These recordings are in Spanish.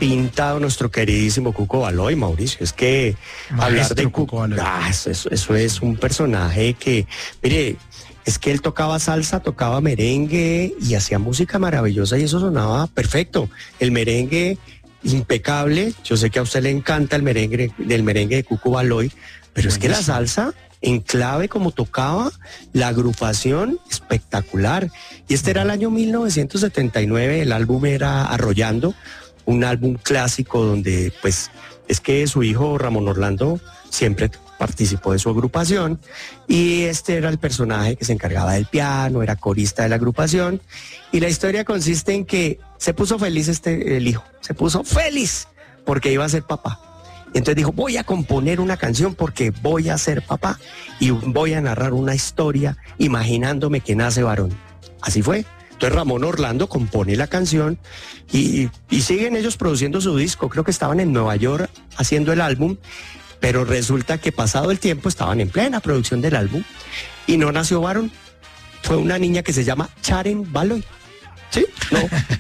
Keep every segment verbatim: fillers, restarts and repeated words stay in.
pintado nuestro queridísimo Cuco Baloy, Mauricio. Es que Maestro hablar de Cuco Cuco, Baloy. ah, eso, eso- eso es un personaje que, mire, es que él tocaba salsa, tocaba merengue y hacía música maravillosa y eso sonaba perfecto. El merengue impecable. Yo sé que a usted le encanta el merengue, del merengue de Cuco Baloy, pero es que la Buenísimo. salsa en clave como tocaba, la agrupación espectacular. Y este era el año mil novecientos setenta y nueve, el álbum era Arrollando, un álbum clásico donde pues es que su hijo Ramón Orlando siempre participó de su agrupación y este era el personaje que se encargaba del piano, era corista de la agrupación y la historia consiste en que se puso feliz este el hijo, se puso feliz porque iba a ser papá. Y entonces dijo, voy a componer una canción porque voy a ser papá y voy a narrar una historia imaginándome que nace varón. Así fue. Entonces Ramón Orlando compone la canción y, y siguen ellos produciendo su disco. Creo que estaban en Nueva York haciendo el álbum, pero resulta que pasado el tiempo estaban en plena producción del álbum y no nació varón. Fue una niña que se llama Charen Baloy. ¿Sí? No,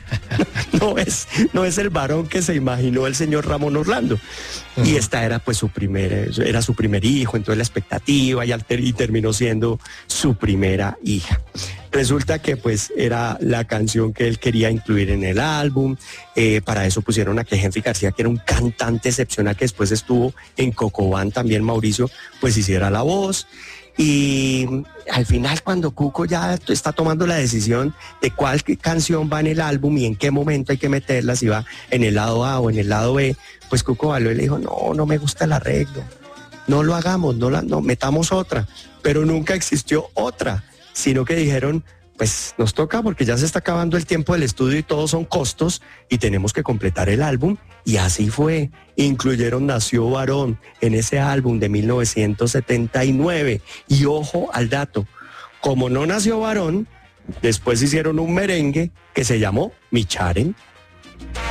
no es, no es el varón que se imaginó el señor Ramón Orlando. Uh-huh. Y esta era pues su primer, era su primer hijo, entonces la expectativa y, alter, y terminó siendo su primera hija. Resulta que pues era la canción que él quería incluir en el álbum, eh, para eso pusieron a que Henry García, que era un cantante excepcional que después estuvo en Cocobán también, Mauricio, pues hiciera la voz. Y al final cuando Cuco ya está tomando la decisión de cuál canción va en el álbum y en qué momento hay que meterla, si va en el lado A o en el lado B, pues Cuco Baloy le dijo, no, no me gusta el arreglo, no lo hagamos, no, la, no metamos otra, pero nunca existió otra, sino que dijeron, pues nos toca porque ya se está acabando el tiempo del estudio y todos son costos y tenemos que completar el álbum. Y así fue, incluyeron Nació Varón en ese álbum de mil novecientos setenta y nueve. Y ojo al dato, como no nació varón, después hicieron un merengue que se llamó Mi Charen.